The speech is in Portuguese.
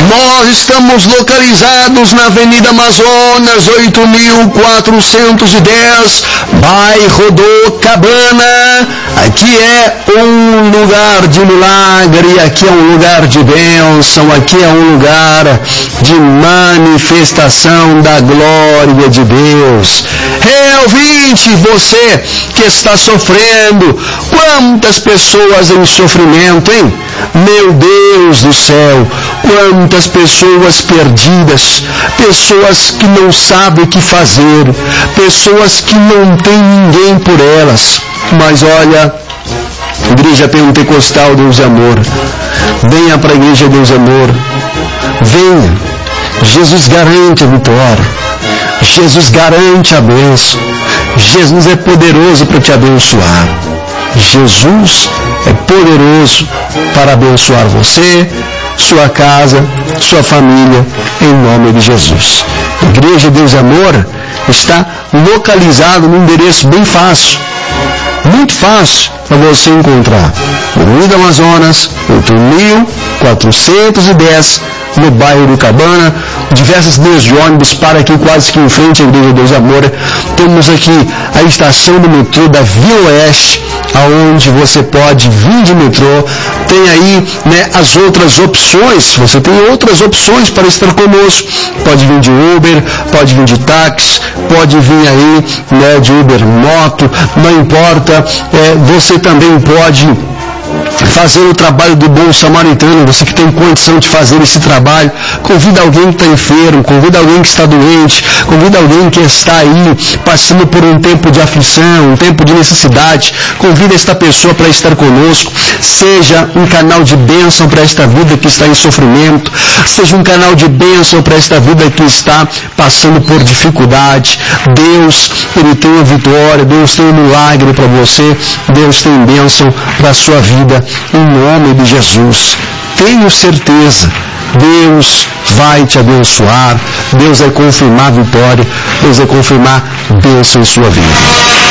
Nós estamos localizados na Avenida Amazonas, 8410, bairro do Cabana. Aqui é um lugar de milagre, aqui é um lugar de bênção, aqui é um lugar de manifestação da glória de Deus. Ouvinte, você que está sofrendo, quantas pessoas em sofrimento, hein? Meu Deus do céu, quantas pessoas perdidas, pessoas que não sabem o que fazer, pessoas que não têm ninguém por elas. Mas olha, Igreja Pentecostal Deus é Amor, venha para a Igreja Deus é Amor, venha, Jesus garante a vitória, Jesus garante a bênção, Jesus é poderoso para te abençoar, Jesus é poderoso para abençoar você, sua casa, sua família, em nome de Jesus. A Igreja Deus é Amor está localizada num endereço bem fácil, muito fácil para você encontrar. Avenida Amazonas, 8410, no bairro do Cabana. Diversas linhas de ônibus para aqui quase que em frente à Igreja Deus é Amor. Temos aqui a estação do metrô da Vila Oeste, aonde você pode vir de metrô. Tem aí, as outras opções. Você tem outras opções para estar conosco. Pode vir de Uber, pode vir de táxi, pode vir aí, de Uber Moto, não importa. Você também pode fazer o trabalho do bom samaritano. Você que tem condição de fazer esse trabalho, convida alguém que está enfermo, convida alguém que está doente, convida alguém que está aí passando por um tempo de aflição, um tempo de necessidade. Convida esta pessoa para estar conosco. Seja um canal de bênção para esta vida que está em sofrimento, seja um canal de bênção para esta vida que está passando por dificuldade. Deus, Ele tem uma vitória, Deus tem um milagre para você, Deus tem bênção para a sua vida, em nome de Jesus. Tenho certeza, Deus vai te abençoar, Deus vai confirmar a vitória, Deus vai confirmar bênção em sua vida.